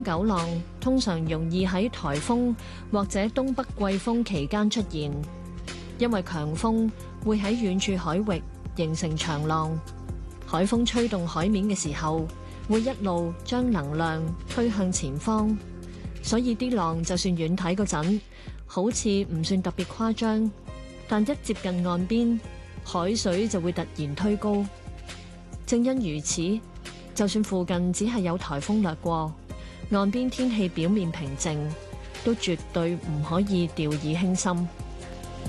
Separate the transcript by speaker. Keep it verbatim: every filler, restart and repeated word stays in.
Speaker 1: 九浪通常容易喺颱風或者東北季風期間出現，因為強風會喺遠處海域形成長浪，海風吹動海面嘅時候，會一路將能量推向前方，所以啲浪就算遠睇嗰陣，好似唔算特別誇張，但一接近岸邊，海水就會突然推高。正因如此，就算附近只係有颱風掠過，岸邊天氣表面平靜，都絕對唔可以掉以輕心。